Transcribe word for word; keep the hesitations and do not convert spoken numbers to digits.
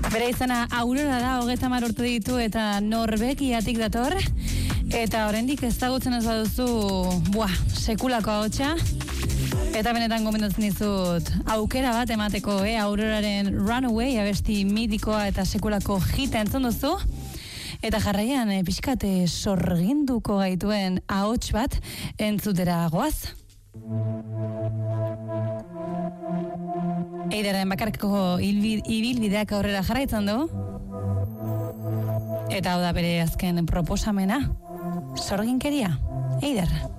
Bere izena Aurora da, hogeita hamar urte ditu eta Norvegiatik dator. Eta oraindik ezagutzen ez baduzu, buah, sekulako ahotsa. Eta benetan gomendatzen dizut aukera bat emateko, eh? Auroraren Runaway, abesti mitikoa eta sekulako hita entzun duzu. Eta jarraian, eh, pixkate sorginduko gaituen ahots bat entzutera goaz. Eiderren bakarkako ibilbideak aurrera jarraitzen du. Eta hau da bere azken proposamena. Sorginkeria. Eider.